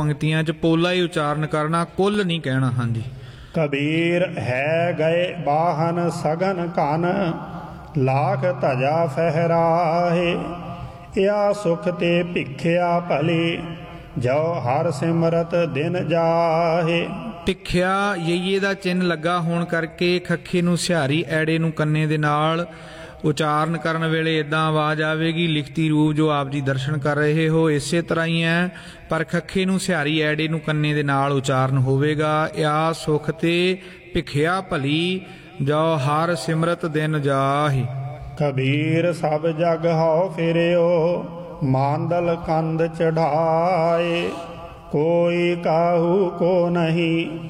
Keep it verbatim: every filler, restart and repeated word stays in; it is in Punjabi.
ਪੰਕਤੀਆਂ 'ਚ ਪੋਲਾ ਹੀ ਉਚਾਰਨ ਕਰਨਾ, ਕੁੱਲ ਨਹੀਂ ਕਹਿਣਾ। ਹਾਂਜੀ। ਕਬੀਰ ਹੈ ਗਏ ਬਾਹਨ ਸਗਨ ਘਨ, ਲਾਖ ਧਜਾ ਫਹਿਰਾਹੇ। ਇਆ ਸੁਖ ਤੇ ਭਿਖਿਆ ਭਲੀ, ਜੋ ਹਰ ਸਿਮਰਤ ਦਿਨ ਜਾਹੇ। ਭਿਖਿਆ ਯਈਏ ਦਾ ਚਿੰਨ੍ਹ ਲੱਗਾ ਹੋਣ ਕਰਕੇ ਖੱਖੇ ਨੂੰ ਸਿਹਾਰੀ ਐੜੇ ਨੂੰ ਕੰਨੇ ਦੇ ਨਾਲ ਉਚਾਰਨ ਕਰਨ ਵੇਲੇ ਇੱਦਾਂ ਆਵਾਜ਼ ਆਵੇਗੀ। ਲਿਖਤੀ ਰੂਪ ਜੋ ਆਪ ਜੀ ਦਰਸ਼ਨ ਕਰ ਰਹੇ ਹੋ ਇਸੇ ਤਰ੍ਹਾਂ ਹੀ ਹੈ, ਪਰ ਖੱਖੇ ਨੂੰ ਸਿਹਾਰੀ ਐੜੇ ਨੂੰ ਕੰਨੇ ਦੇ ਨਾਲ ਉਚਾਰਨ ਹੋਵੇਗਾ। ਆ ਸੁਖ ਤੇ ਭਿਖਿਆ ਭਲੀ, ਜੋ ਹਰ ਸਿਮਰਤ ਦਿਨ ਜਾਹੀ। ਕਬੀਰ ਸਭ ਜਗ ਹਉ ਫਿਰਿਓ, ਮਾਂਦਲ ਕੰਦ ਚੜਾਏ। ਕੋਈ ਕਾਹੂ ਕੋ ਨਹੀਂ,